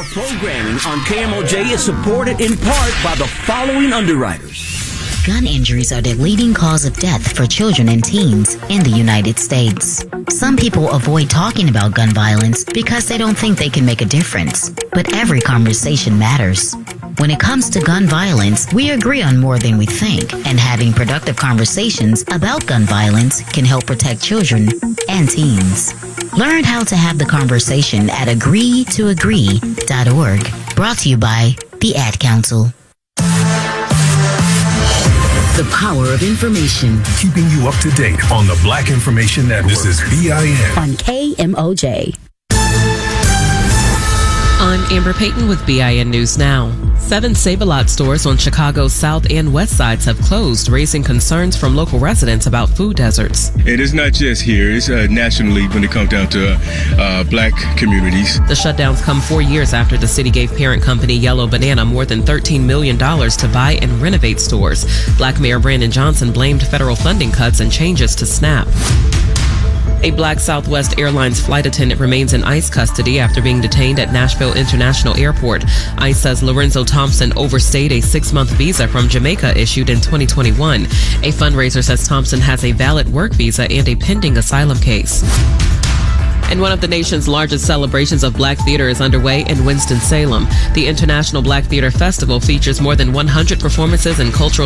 Programming on KMOJ is supported in part by the following underwriters. Gun injuries are the leading cause of death for children and teens in the United States. Some people avoid talking about gun violence because they don't think they can make a difference. But every conversation matters. When it comes to gun violence, we agree on more than we think, and having productive conversations about gun violence can help protect children and teens. Learn how to have the conversation at agreetoagree.org. Brought to you by the Ad Council. The power of information. Keeping you up to date on the Black Information Network. This is BIN. On KMOJ. I'm Amber Payton with BIN News Now. 7 Save-A-Lot stores on Chicago's south and west sides have closed, raising concerns from local residents about food deserts. It is not just here, it's nationally when it comes down to black communities. The shutdowns come 4 years after the city gave parent company Yellow Banana more than $13 million to buy and renovate stores. Black Mayor Brandon Johnson blamed federal funding cuts and changes to SNAP. A Black Southwest Airlines flight attendant remains in ICE custody after being detained at Nashville International Airport. ICE says Lorenzo Thompson overstayed a 6-month visa from Jamaica issued in 2021. A fundraiser says Thompson has a valid work visa and a pending asylum case. And one of the nation's largest celebrations of Black theater is underway in Winston-Salem. The International Black Theater Festival features more than 100 performances and cultural